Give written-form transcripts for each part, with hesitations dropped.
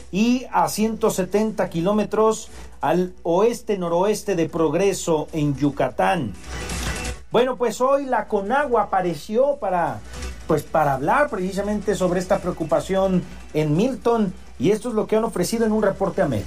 y a 170 kilómetros al oeste-noroeste de Progreso, en Yucatán. Bueno, pues hoy la Conagua apareció para hablar precisamente sobre esta preocupación en Milton, y esto es lo que han ofrecido en un reporte a medios.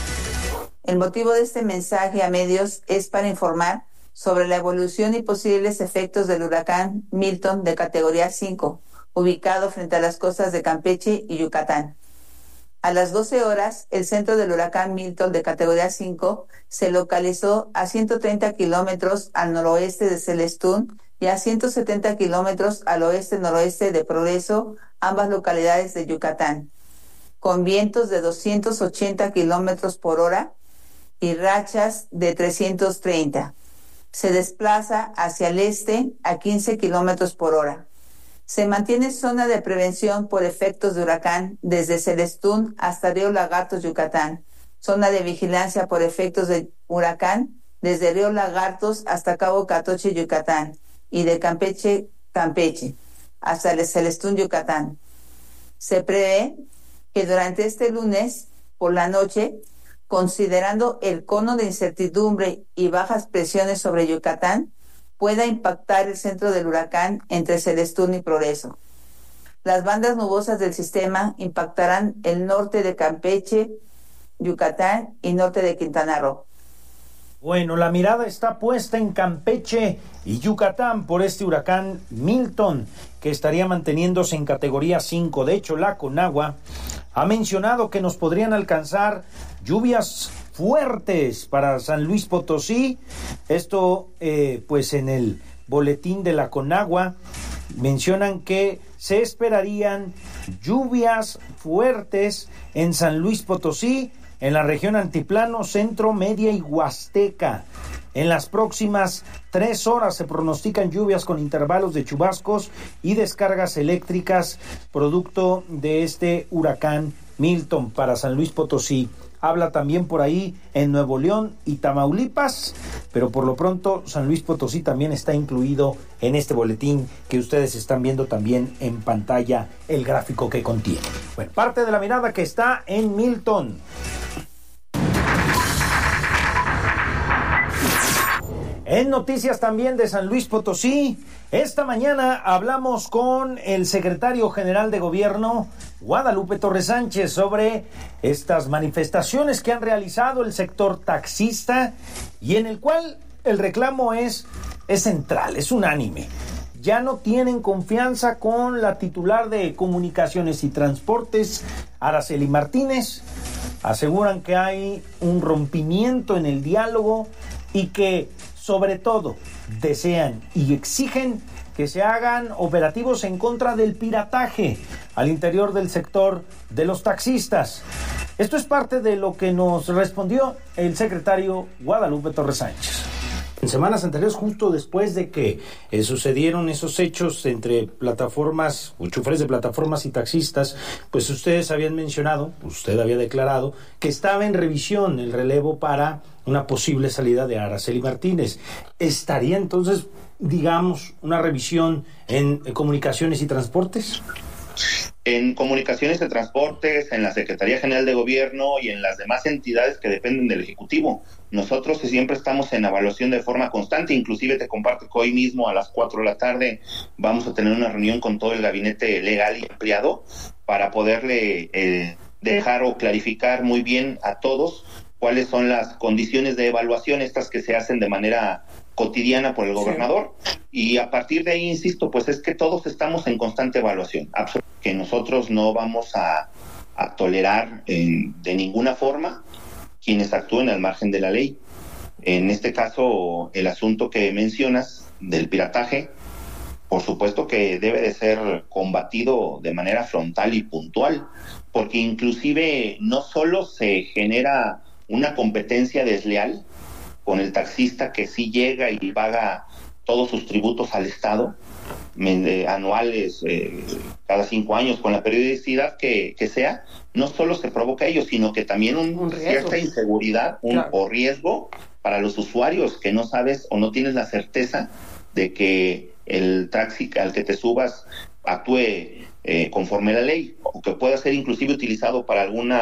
El motivo de este mensaje a medios es para informar sobre la evolución y posibles efectos del huracán Milton de categoría 5, ubicado frente a las costas de Campeche y Yucatán. A las 12 horas, el centro del huracán Milton de categoría 5 se localizó a 130 kilómetros al noroeste de Celestún y a 170 kilómetros al oeste-noroeste de Progreso, ambas localidades de Yucatán, con vientos de 280 kilómetros por hora y rachas de 330. Se desplaza hacia el este a 15 kilómetros por hora. Se mantiene zona de prevención por efectos de huracán desde Celestún hasta Río Lagartos, Yucatán. Zona de vigilancia por efectos de huracán desde Río Lagartos hasta Cabo Catoche, Yucatán. Y de Campeche hasta el Celestún, Yucatán. Se prevé que durante este lunes por la noche, considerando el cono de incertidumbre y bajas presiones sobre Yucatán, pueda impactar el centro del huracán entre Celestún y Progreso. Las bandas nubosas del sistema impactarán el norte de Campeche, Yucatán y norte de Quintana Roo. Bueno, la mirada está puesta en Campeche y Yucatán por este huracán Milton, que estaría manteniéndose en categoría 5. De hecho, la Conagua ha mencionado que nos podrían alcanzar lluvias fuertes para San Luis Potosí. Esto, pues en el boletín de la Conagua mencionan que se esperarían lluvias fuertes en San Luis Potosí, en la región Altiplano, Centro, Media y Huasteca. En las próximas 3 horas se pronostican lluvias con intervalos de chubascos y descargas eléctricas producto de este huracán Milton para San Luis Potosí. Habla también por ahí en Nuevo León y Tamaulipas, pero por lo pronto San Luis Potosí también está incluido en este boletín que ustedes están viendo también en pantalla, el gráfico que contiene. Bueno, parte de la mirada que está en Milton. En noticias también de San Luis Potosí, esta mañana hablamos con el secretario general de Gobierno, Guadalupe Torres Sánchez, sobre estas manifestaciones que han realizado el sector taxista y en el cual el reclamo es central, es unánime. Ya no tienen confianza con la titular de Comunicaciones y Transportes, Araceli Martínez. Aseguran que hay un rompimiento en el diálogo y que, sobre todo, desean y exigen que se hagan operativos en contra del pirataje al interior del sector de los taxistas. Esto es parte de lo que nos respondió el secretario Guadalupe Torres Sánchez. En semanas anteriores, justo después de que sucedieron esos hechos entre plataformas o choferes de plataformas y taxistas, pues ustedes habían mencionado, usted había declarado que estaba en revisión el relevo para una posible salida de Araceli Martínez. ¿Estaría entonces, digamos, una revisión en Comunicaciones y Transportes? En Comunicaciones y Transportes, en la Secretaría General de Gobierno y en las demás entidades que dependen del Ejecutivo. Nosotros siempre estamos en evaluación de forma constante, inclusive te comparto que hoy mismo a las 4 de la tarde vamos a tener una reunión con todo el gabinete legal y ampliado para poderle dejar o clarificar muy bien a todos cuáles son las condiciones de evaluación, estas que se hacen de manera cotidiana por el gobernador, y a partir de ahí, insisto, pues es que todos estamos en constante evaluación, que nosotros no vamos a tolerar de ninguna forma quienes actúen al margen de la ley. En este caso, el asunto que mencionas del pirataje, por supuesto que debe de ser combatido de manera frontal y puntual, porque inclusive no solo se genera una competencia desleal con el taxista que sí llega y paga todos sus tributos al Estado, anuales, cada 5 años, con la periodicidad que sea, no solo se provoca ello, sino que también cierta inseguridad o riesgo para los usuarios, que no sabes o no tienes la certeza de que el taxi al que te subas actúe conforme a la ley, o que pueda ser inclusive utilizado para alguna